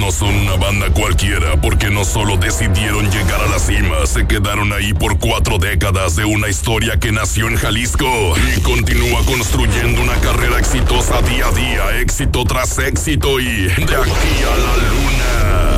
no son una banda cualquiera porque no solo decidieron llegar a la cima, se quedaron ahí por 4 décadas de una historia que nació en Jalisco y continúa construyendo una carrera exitosa día a día, éxito tras éxito y de aquí a la luna.